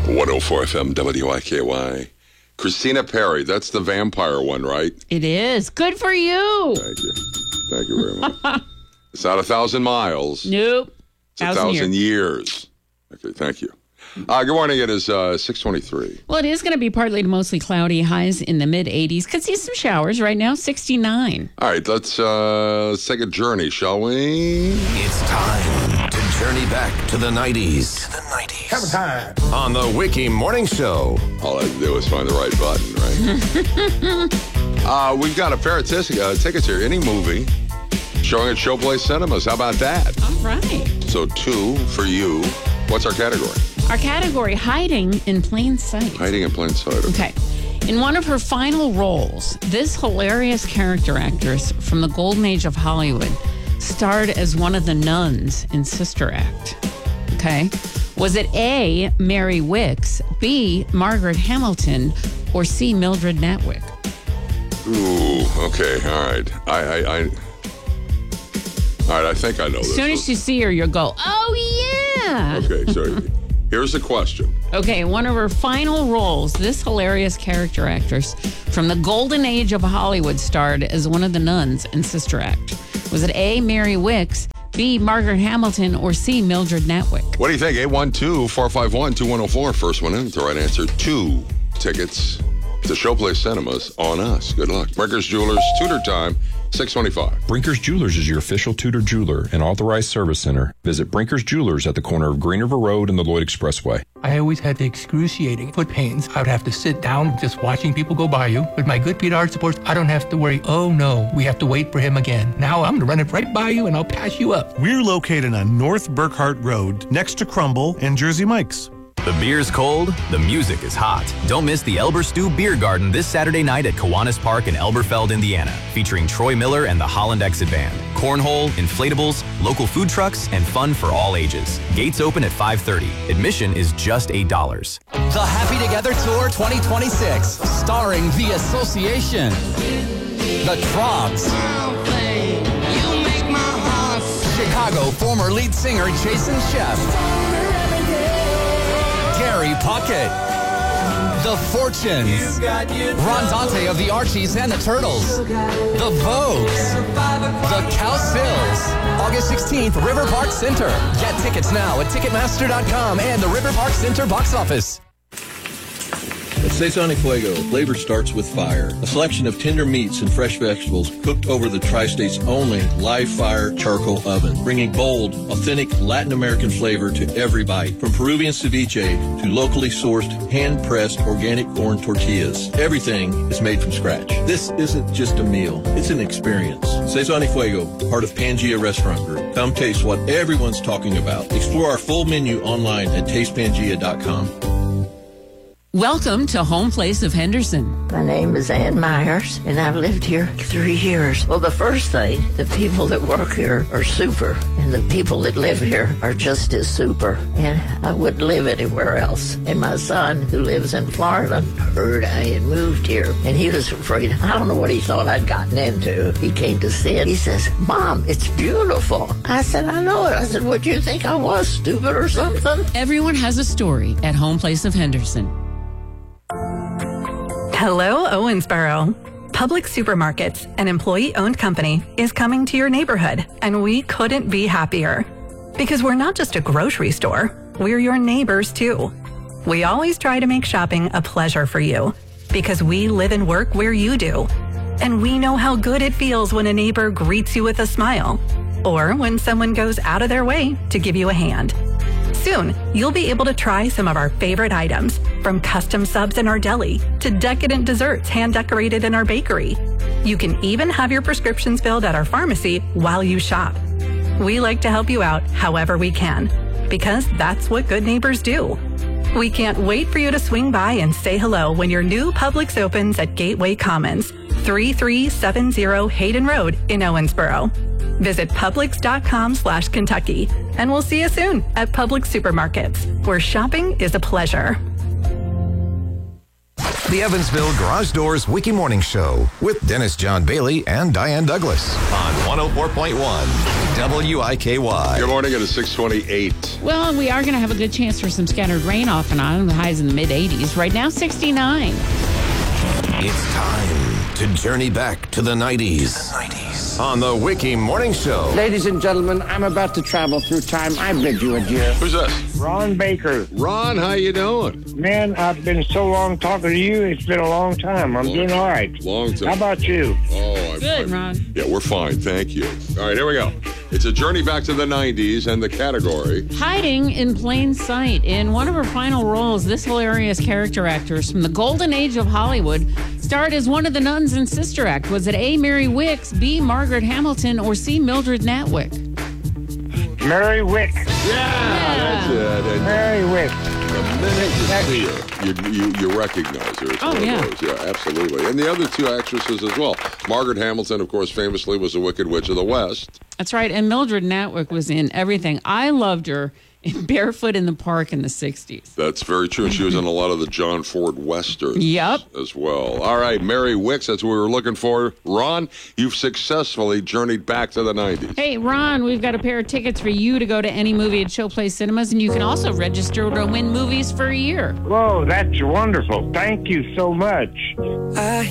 104 FM WIKY. Christina Perri, that's the vampire one, right? It is. Good for you. Thank you. Thank you very much. It's not 1,000 miles. Nope. It's 1,000 years. Okay, thank you. Good morning. It is 6:23. Well, it is going to be partly to mostly cloudy, highs in the mid-80s. Could see some showers right now, 69. All right, let's take a journey, shall we? It's time to journey back to the 90s. Have a time. On the Wiki Morning Show. All I had to do was find the right button, right? We've got a pair of tickets here. Any movie showing at Showplace Cinemas. How about that? All right. So 2 for you. What's our category? Our category, hiding in plain sight. Hiding in plain sight. Okay. In one of her final roles, this hilarious character actress from the golden age of Hollywood starred as one of the nuns in Sister Act. Okay. Was it A, Mary Wicks, B, Margaret Hamilton, or C, Mildred Natwick? Ooh, okay, all right. All right, I think I know this. As soon as you see her, you'll go, oh, yeah. Okay, so here's the question. Okay, one of her final roles, this hilarious character actress from the golden age of Hollywood starred as one of the nuns in Sister Act. Was it A, Mary Wicks, B, Margaret Hamilton, or C, Mildred Natwick? What do you think? 812-451-2104. First one in with the right answer. 2 tickets to Showplace Cinemas on us. Good luck. Brinkers Jewelers, Tudor time, 625. Brinkers Jewelers is your official Tudor jeweler and authorized service center. Visit Brinkers Jewelers at the corner of Green River Road and the Lloyd Expressway. I always had the excruciating foot pains. I would have to sit down just watching people go by you. With my good Peter Art supports, I don't have to worry, oh no, we have to wait for him again. Now I'm going to run it right by you and I'll pass you up. We're located on North Burkhart Road, next to Crumble and Jersey Mike's. The beer's cold, the music is hot. Don't miss the Elber Stew Beer Garden this Saturday night at Kiwanis Park in Elberfeld, Indiana, featuring Troy Miller and the Holland Exit Band. Cornhole, inflatables, local food trucks, and fun for all ages. Gates open at 5:30. Admission is just $8. The Happy Together Tour 2026, starring The Association, The Troggs, Chicago former lead singer Jason Sheff, Gary Puckett, The Fortunes, Ron Dante of the Archies and the Turtles, The Vogues, The Cowsills, August 16th, River Park Center. Get tickets now at Ticketmaster.com and the River Park Center box office. At Cezanne Fuego, flavor starts with fire. A selection of tender meats and fresh vegetables cooked over the Tri-State's only live fire charcoal oven, bringing bold, authentic Latin American flavor to every bite. From Peruvian ceviche to locally sourced, hand-pressed organic corn tortillas, everything is made from scratch. This isn't just a meal, it's an experience. Cezanne Fuego, part of Pangea Restaurant Group. Come taste what everyone's talking about. Explore our full menu online at tastepangea.com. Welcome to Home Place of Henderson. My name is Ann Myers, and I've lived here 3 years. Well, the first thing, the people that work here are super, and the people that live here are just as super, and I wouldn't live anywhere else. And my son, who lives in Florida, heard I had moved here, and he was afraid. I don't know what he thought I'd gotten into. He came to see it. He says, Mom, it's beautiful. I said, I know it. I said, what do you think I was, stupid or something? Everyone has a story at Home Place of Henderson. Hello, Owensboro. Public Supermarkets, an employee-owned company, is coming to your neighborhood, and we couldn't be happier. Because we're not just a grocery store, we're your neighbors too. We always try to make shopping a pleasure for you, because we live and work where you do. And we know how good it feels when a neighbor greets you with a smile, or when someone goes out of their way to give you a hand. Soon, you'll be able to try some of our favorite items, from custom subs in our deli to decadent desserts hand-decorated in our bakery. You can even have your prescriptions filled at our pharmacy while you shop. We like to help you out however we can, because that's what good neighbors do. We can't wait for you to swing by and say hello when your new Publix opens at Gateway Commons, 3370 Hayden Road in Owensboro. Visit Publix.com/Kentucky, and we'll see you soon at Publix Supermarkets, where shopping is a pleasure. The Evansville Garage Doors Wiki Morning Show with Dennis John Bailey and Diane Douglas on 104.1 WIKY. Good morning. It is 6:28. Well, we are going to have a good chance for some scattered rain off and on. The highs in the mid-80s. Right now, 69. It's time to journey back to the 90s. On the Wiki Morning Show. Ladies and gentlemen, I'm about to travel through time. I bid you adieu. Who's this? Ron Baker. Ron, how you doing? Man, I've been so long talking to you. It's been a long time. I'm doing all right. Long time. How about you? Oh, Good, Ron. Yeah, we're fine. Thank you. All right, here we go. It's a journey back to the 90s and the category. Hiding in plain sight. In one of her final roles, this hilarious character actress from the golden age of Hollywood starred as one of the nuns in Sister Act. Was it A, Mary Wicks, B, Margaret Hamilton, or C, Mildred Natwick? Mary Wick. That's it. And Mary Wick. the minute you see her, you recognize her. It's one of those. Yeah, absolutely. And the other two actresses as well. Margaret Hamilton, of course, famously was the Wicked Witch of the West. That's right. And Mildred Natwick was in everything. I loved her in Barefoot in the Park in the 60s. That's very true. And she was in a lot of the John Ford Westerns as well. All right, Mary Wicks, that's what we were looking for. Ron, you've successfully journeyed back to the 90s. Hey, Ron, we've got a pair of tickets for you to go to any movie at Showplace Cinemas, and you can also register to win movies for a year. Whoa, that's wonderful. Thank you so much.